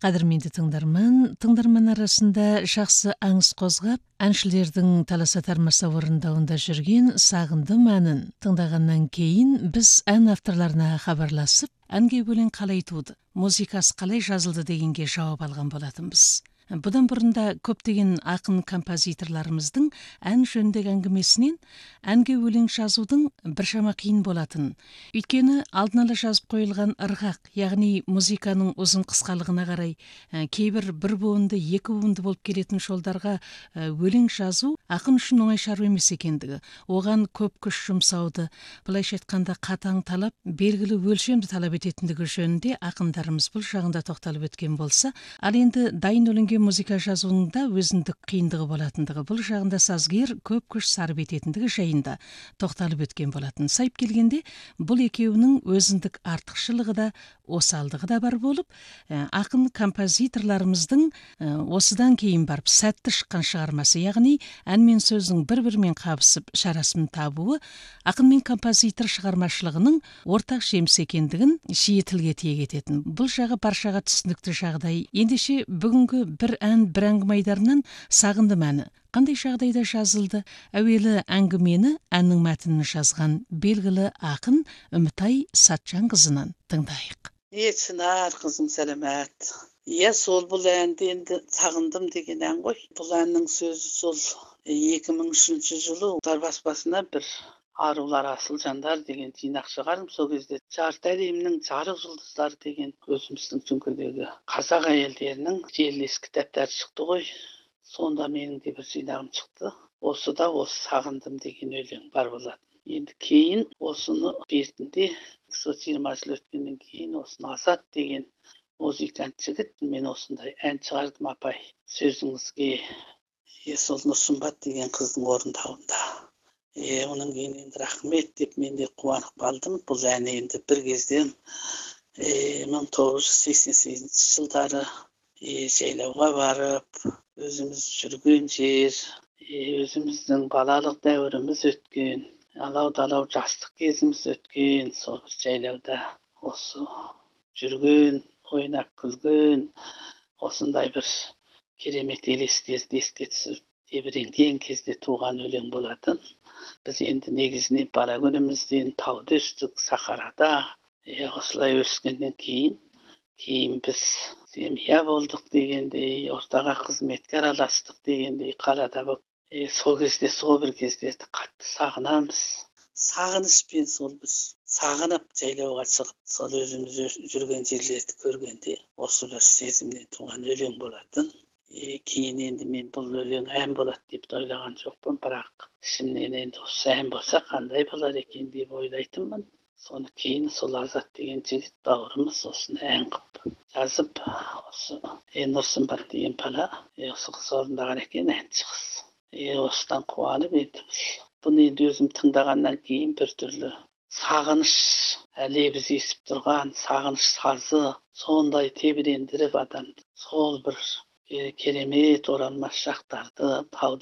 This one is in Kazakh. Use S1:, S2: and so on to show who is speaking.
S1: Қадірменді тыңдарман арасында жақсы аңыз қозғап, әншілердің таласа тармаса орындауында жүрген «Сағындым» әнін тыңдағаннан кейін біз ән авторларына хабарласып, әнге өлең қалай туды, музыкасы қалай жазылды дегенге жауап алған болатынбыз. Бұдан бұрында көптеген ақын композиторларымыздың ән жөніндегі әңгімесінен әнге өлең жазудың біршама қиын болатын. Өйткені алдын ала жазып қойылған ырғақ, яғни музыканың ұзын қысқалығына қарай кейбір бір буынды, екі буынды болып келетін жолдарға өлең жазу ақын үшін оңай шаруа емес екендігі, оған көп күш жұмсауды, былайша айтқанда қатаң талап, белгілі өлшемді талап ететіндігі жөнінде ақындарымыз бұл жағында тоқталып өткен болса, ал енді дайын өлеңге музыка жазуының да өзіндік қиындығы болатындығы, бұл жағында сазгер көп күш сарп ететіндігі жайында тоқталып өткен болатын. Сайып келгенде бұл екеуінің өзіндік артықшылығы да, осалдығы да бар болып, ақын композиторларымыздың осыдан кейін барып сәтті шыққан шығармасы, яғни ән мен сөздің бір-бірімен қабысып шарасын табуы ақын мен композитор шығармашылығының ортақ жемісі екендігін жиі тілге тиек ететін. Бұл жағы баршаға түсінікті жағдай. Ендеше бүгінгі бір ән, бір әңгіме айдарынан «Сағындым» әні қандай жағдайда жазылды? Әуелі әңгімені, әннің мәтінін жазған белгілі ақын Үмітай Сатжанқызынан тыңдайық.
S2: Сынар қызым, сәлемет. Сол бұл әнді енді «Сағындым» деген ән ғой. Бұл әннің сөзі сол 2003 жылы Ұлттар баспасына бір «Арулар асыл жандар» деген жинақ шығардым. Сол кезде «Жарты әлемнің жарық жұлдыздары» деген өзіміздің түңкедегі қазақ әйелдерінің жерлес кітаптары шықты ғой. Сонда менің де бір жинағым шықты. Осы «Сағындым» деген өлең бар болады. Енді кейін осыны бертінде 20 жыл өткеннен кейін осыны Азат деген музыкант жігіт, мен осындай ән шығардым апай. Сөзіңізге сол Нұрсымбат деген қыздың орындауында. Оның кейін енді рахмет деп мен де қуанып қалдым. Бұл ән енді бір кезде 1988 жылдары жайлауға барып, өзіміз жүрген жер, өзіміздің балалық дәуіріміз өткен, алау-далау жастық кезіміз өткен, сол жайлауда осы жүрген, ойнап күлген, осындай бір керемет елестерді еске түсіп, тебіренген кезде туған өлең болатын. Біз енді негізінен бала күнімізден тауда өстік, сахарада, осылай өскеннен кейін біз семья болдық дегендей, ортаға қызметке араластық дегендей қалада болып, сол кезде, сол бір кездерді қатты сағынамыз. Сағынышпен сол біз сағынып жайлауға шығып, сол өзіміз жүрген жерлерді көргенде, осы бір сезімнен туған өлең болатын. Кейін енді мен бұл өлең ән болады деп ойлаған жоқпын, бірақ ішімнен енді осы ән болса қандай болар екен деп ойлайтынмын. Соны кейін сол Азат деген жігіт бауырымыз осыны ән қылып жазып, осы Нұрсымбат деген бала осы қыз орындаған екен, әнші қыз. Осыдан қуанып енді бұны енді өзім тыңдағаннан кейін біртүрлі сағыныш лебіз есіп тұрған, сағыныш сазы сондай тебірендіріп адамды, сол бір керемет оралмас шақтарды тауда